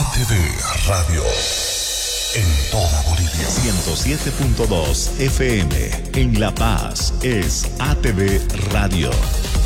ATV Radio. En toda Bolivia. 107.2 FM. En La Paz es ATV Radio.